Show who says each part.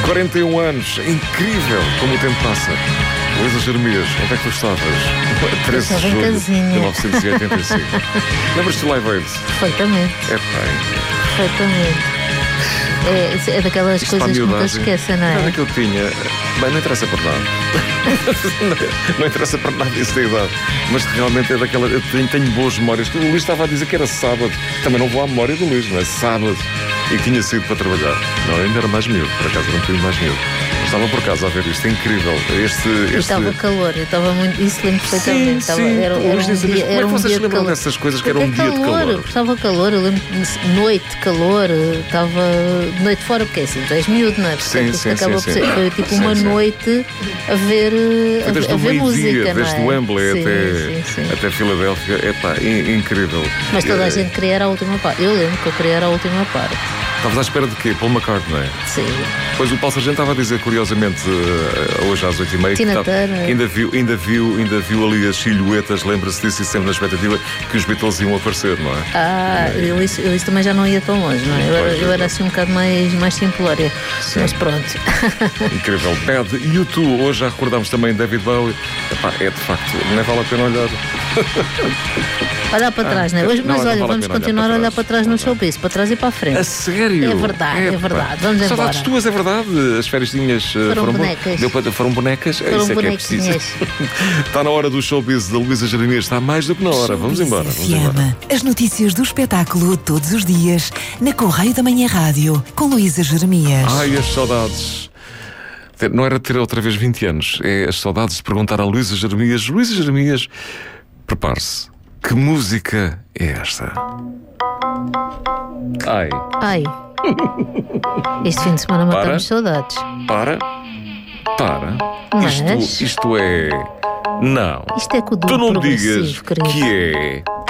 Speaker 1: 41 anos, é incrível como o tempo passa. Luísa Jeremias, onde é que tu estavas? 13 de julho de 1985. Lembras-te do Live Aid?
Speaker 2: Perfeitamente. Perfeitamente. É daquelas coisas que nunca se esquecem, não é?
Speaker 1: Nada que eu tinha. Bem, não interessa para nada. Não interessa para nada isso da idade. Mas realmente é daquela. Eu tenho boas memórias. O Luís estava a dizer que era sábado. Também não vou à memória do Luís, não é? Sábado. E que tinha sido para trabalhar. Não, ainda era mais miúdo, por acaso era um bocadinho mais miúdo. Estava por casa a ver isto, é incrível.
Speaker 2: Estava calor, eu estava muito. Isso lembro perfeitamente.
Speaker 1: Sim. Como é que vocês se lembram dessas coisas que era um dia de calor?
Speaker 2: Estava calor, eu lembro noite, calor, estava noite fora, porque é assim, tu és miúdo, não é?
Speaker 1: Sim.
Speaker 2: Foi tipo uma noite a ver música, não é?
Speaker 1: Desde Wembley até Filadélfia, incrível.
Speaker 2: Mas toda a gente queria ir à última parte. Eu lembro que eu queria ir à última parte.
Speaker 1: Estavas à espera de quê? Paul McCartney, não é?
Speaker 2: Sim.
Speaker 1: Pois o Paulo Sargento estava a dizer, curiosamente, hoje às 8h30, que ainda viu ali as silhuetas, lembra-se disso e sempre na expectativa que os Beatles iam aparecer, não é?
Speaker 2: Isso também já não ia tão longe, não é? Eu era assim um bocado mais simplória. Sim. Mas pronto.
Speaker 1: Incrível. Bad U2, hoje já recordámos também David Bowie. É de facto, não vale a pena olhar.
Speaker 2: Olhar para trás, não é? Mas olha, vamos continuar a olhar para trás no showbiz, para trás e para a frente.
Speaker 1: A sério?
Speaker 2: É verdade. Vamos embora.
Speaker 1: Saudades tuas, é verdade? As fériasinhas
Speaker 2: foram bonecas.
Speaker 1: Foram bonecas?
Speaker 2: Foram
Speaker 1: isso é que é preciso. Está na hora do showbiz da Luísa Jeremias. Está mais do que na hora. Vamos embora.
Speaker 3: As notícias do espetáculo todos os dias na Correio da Manhã Rádio com Luísa Jeremias.
Speaker 1: Ai, as saudades. Não era ter outra vez 20 anos. É as saudades de perguntar a Luísa Jeremias. Luísa Jeremias, prepare-se. Que música é esta?
Speaker 2: Ai. Este fim de semana matamos saudades.
Speaker 1: Para.
Speaker 2: Mas...
Speaker 1: Isto é... Não.
Speaker 2: Isto é com o
Speaker 1: tu não digas
Speaker 2: querido.
Speaker 1: que é